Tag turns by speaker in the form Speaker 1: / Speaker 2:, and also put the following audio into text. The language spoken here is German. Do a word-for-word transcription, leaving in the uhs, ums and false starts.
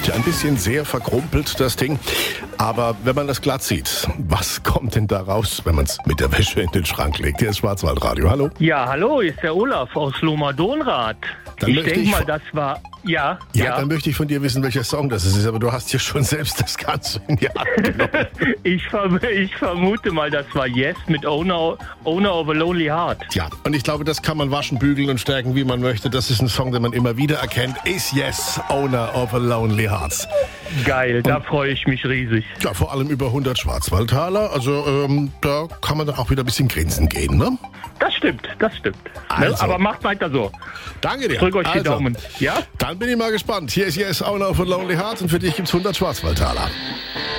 Speaker 1: Ein bisschen sehr verkrumpelt, das Ding. Aber wenn man das glatt sieht, was kommt denn da raus, wenn man es mit der Wäsche in den Schrank legt? Hier ist Schwarzwaldradio. Hallo.
Speaker 2: Ja, hallo, ist der Olaf aus Lohmer-Donrath.
Speaker 1: Dann
Speaker 2: Ich
Speaker 1: möchte
Speaker 2: denke
Speaker 1: ich
Speaker 2: mal,
Speaker 1: von-
Speaker 2: das war... Ja,
Speaker 1: Ja,
Speaker 2: ja.
Speaker 1: dann möchte ich von dir wissen, welcher Song das ist. Aber du hast hier schon selbst das Ganze in die Hand genommen.
Speaker 2: Ich, verm ich vermute mal, das war Yes mit Owner, Owner of a Lonely Heart.
Speaker 1: Ja, und ich glaube, das kann man waschen, bügeln und stärken, wie man möchte. Das ist ein Song, den man immer wieder erkennt. Ist Yes, Owner of a Lonely Heart.
Speaker 2: Geil, da freue ich mich riesig.
Speaker 1: Ja, vor allem über hundert Schwarzwaldtaler. Also ähm, da kann man dann auch wieder ein bisschen grinsen gehen, ne?
Speaker 2: Das stimmt, das stimmt.
Speaker 1: Also.
Speaker 2: Ne? Aber macht weiter so.
Speaker 1: Danke dir.
Speaker 2: Drück euch die
Speaker 1: Also,
Speaker 2: Daumen. Ja?
Speaker 1: Dann bin ich mal gespannt. Hier ist Yes, Owner of a Lonely Heart und für dich gibt's hundert Schwarzwaldtaler.